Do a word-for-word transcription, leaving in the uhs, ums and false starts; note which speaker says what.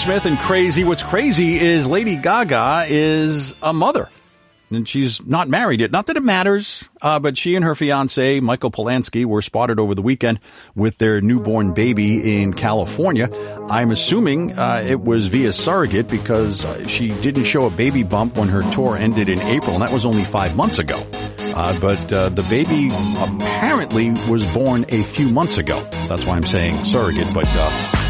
Speaker 1: Smith and Crazy. What's crazy is Lady Gaga is a mother. And she's not married yet. Not that it matters, uh, but she and her fiancé, Michael Polanski, were spotted over the weekend with their newborn baby in California. I'm assuming uh, it was via surrogate because uh, she didn't show a baby bump when her tour ended in April, and that was only five months ago. Uh, but uh, the baby apparently was born a few months ago. So that's why I'm saying surrogate, but... Uh,